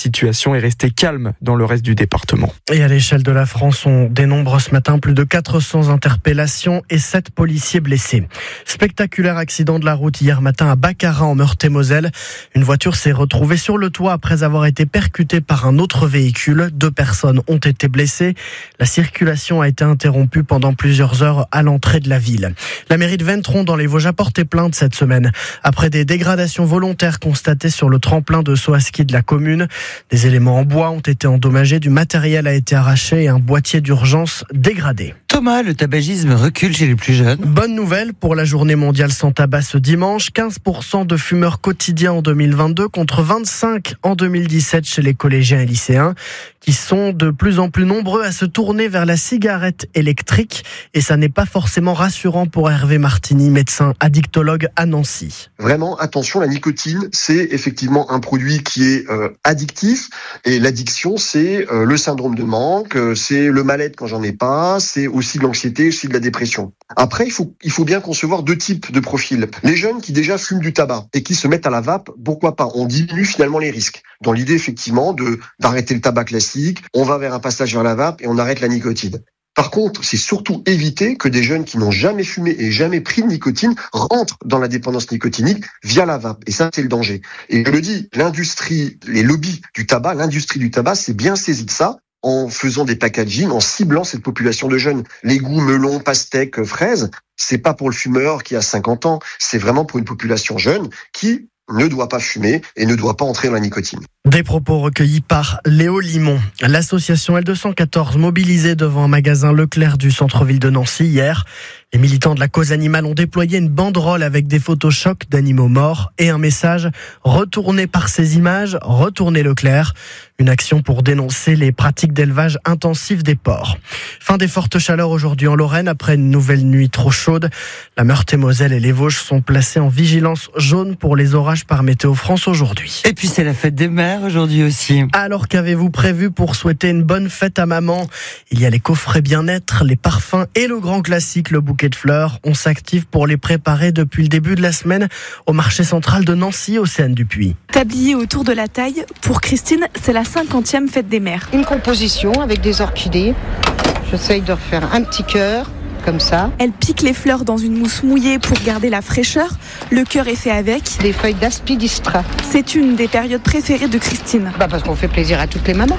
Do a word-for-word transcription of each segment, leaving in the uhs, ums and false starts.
situation est restée calme dans le reste du département. Et à l'échelle de la France, on dénombre ce matin plus de quatre cents interpellations et sept policiers blessés. Spectaculaire accident de la route hier matin à Baccarat en Meurthe-et-Moselle. Une voiture s'est retrouvée sur le toit après avoir été percutée par un autre véhicule. Deux personnes ont été blessées. La circulation a été interrompue pendant plusieurs heures à l'entrée de la ville. La mairie de Ventron dans les Vosges a porté plainte cette semaine après des dégradations volontaires constatées sur le tremplin de saut à ski de la commune. Des éléments en bois ont été endommagés, du matériel a été arraché et un boîtier d'urgence dégradé. Thomas, le tabagisme recule chez les plus jeunes. Bonne nouvelle pour la journée mondiale sans tabac ce dimanche. quinze pour cent de fumeurs quotidiens en deux mille vingt-deux contre vingt-cinq en deux mille dix-sept chez les collégiens et lycéens qui sont de plus en plus nombreux à se tourner vers la cigarette électrique. Et ça n'est pas forcément rassurant pour Hervé Martini, médecin addictologue à Nancy. Vraiment, attention, la nicotine, c'est effectivement un produit qui est euh, addictif. Et l'addiction, c'est euh, le syndrome de manque, euh, c'est le mal-être quand j'en ai pas, c'est aussi de l'anxiété, aussi de la dépression. Après, il faut, il faut bien concevoir deux types de profils. Les jeunes qui déjà fument du tabac et qui se mettent à la vape, pourquoi pas? On diminue finalement les risques. Dans l'idée, effectivement, de d'arrêter le tabac classique, on va vers un passage vers la vape et on arrête la nicotine. Par contre, c'est surtout éviter que des jeunes qui n'ont jamais fumé et jamais pris de nicotine rentrent dans la dépendance nicotinique via la vape. Et ça, c'est le danger. Et je le dis, l'industrie, les lobbies du tabac, l'industrie du tabac s'est bien saisie de ça en faisant des packaging, en ciblant cette population de jeunes. Les goûts melon, pastèque, fraises, c'est pas pour le fumeur qui a cinquante ans, c'est vraiment pour une population jeune qui ne doit pas fumer et ne doit pas entrer dans la nicotine. Des propos recueillis par Léo Limon. L'association L deux cent quatorze mobilisée devant un magasin Leclerc du centre-ville de Nancy hier. Les militants de la cause animale ont déployé une banderole avec des photos chocs d'animaux morts et un message « Retournez par ces images, retournez Leclerc ». Une action pour dénoncer les pratiques d'élevage intensif des porcs. Fin des fortes chaleurs aujourd'hui en Lorraine après une nouvelle nuit trop chaude. La Meurthe-et-Moselle et les Vosges sont placés en vigilance jaune pour les orages par Météo France aujourd'hui. Et puis c'est la fête des mères aujourd'hui aussi. Alors qu'avez-vous prévu pour souhaiter une bonne fête à maman? Il y a les coffrets bien-être, les parfums et le grand classique, le bouquet de fleurs. On s'active pour les préparer depuis le début de la semaine au marché central de Nancy, Océane Dupuis. Tablier autour de la taille, pour Christine, c'est la cinquantième fête des mères. Une composition avec des orchidées. J'essaye de refaire un petit cœur, comme ça. Elle pique les fleurs dans une mousse mouillée pour garder la fraîcheur. Le cœur est fait avec des feuilles d'aspidistra. C'est une des périodes préférées de Christine. Bah parce qu'on fait plaisir à toutes les mamans.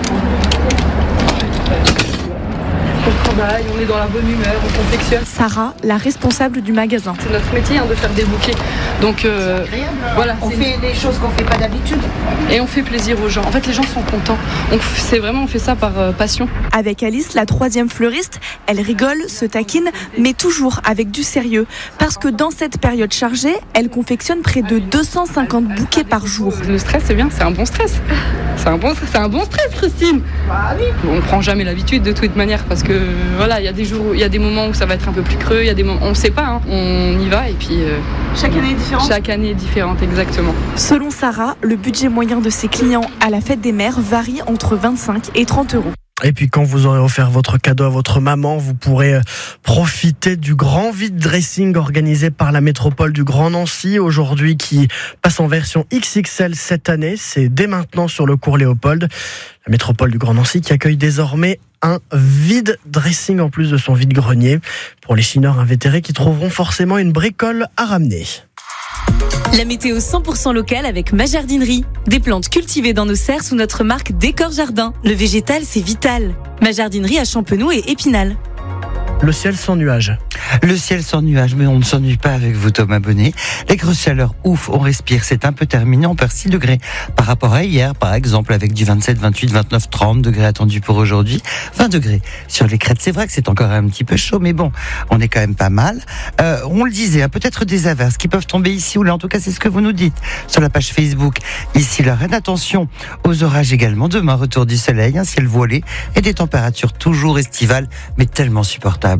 On travaille, on est dans la bonne humeur, on confectionne. Sarah, la responsable du magasin. C'est notre métier hein, de faire des bouquets. Donc euh, voilà, on fait des choses qu'on fait pas d'habitude. Et on fait plaisir aux gens. En fait, les gens sont contents. On, c'est vraiment, on fait ça par euh, passion. Avec Alice, la troisième fleuriste, elle rigole, se taquine, mais toujours avec du sérieux. Parce que dans cette période chargée, elle confectionne près de deux cent cinquante bouquets par jour. Le stress, c'est bien, c'est un bon stress. C'est un bon, c'est un bon stress, Christine. Bah oui. On prend jamais l'habitude de toute manière parce que voilà, il y a des jours, il y a des moments où ça va être un peu plus creux, il y a des moments, on ne sait pas, hein. On y va et puis. Euh, chaque année est différente. Chaque année est différente, exactement. Selon Sarah, le budget moyen de ses clients à la fête des mères varie entre vingt-cinq et trente euros. Et puis quand vous aurez offert votre cadeau à votre maman, vous pourrez profiter du grand vide dressing organisé par la métropole du Grand Nancy aujourd'hui qui passe en version X X L cette année. C'est dès maintenant sur le cours Léopold. La métropole du Grand Nancy qui accueille désormais un vide dressing en plus de son vide grenier pour les chineurs invétérés qui trouveront forcément une bricole à ramener. La météo cent pour cent locale avec Ma Jardinerie. Des plantes cultivées dans nos serres sous notre marque Décor Jardin. Le végétal, c'est vital. Ma Jardinerie à Champenoux et Épinal. Le ciel sans nuages. Le ciel sans nuages, mais on ne s'ennuie pas avec vous, Thomas Bonnet. Les grosses chaleurs, ouf, on respire. C'est un peu terminé, on perd six degrés par rapport à hier, par exemple, avec du vingt-sept, vingt-huit, vingt-neuf, trente degrés attendus pour aujourd'hui. vingt degrés sur les crêtes. C'est vrai que c'est encore un petit peu chaud, mais bon, on est quand même pas mal. Euh, on le disait, hein, peut-être des averses qui peuvent tomber ici ou là. En tout cas, c'est ce que vous nous dites sur la page Facebook. Ici, Lorraine, attention aux orages également. Demain, retour du soleil, un ciel voilé et des températures toujours estivales, mais tellement supportables.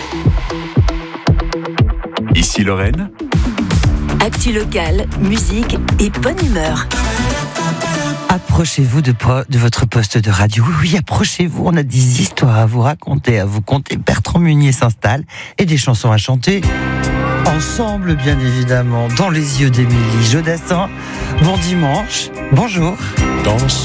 Ici Lorraine. Actu locale, musique et bonne humeur. Approchez-vous de, pro- de votre poste de radio. Oui, oui, approchez-vous. On a des histoires à vous raconter, à vous conter. Bertrand Munier s'installe et des chansons à chanter. Ensemble, bien évidemment, dans les yeux d'Émilie Jodassin. Bon dimanche. Bonjour. Dans son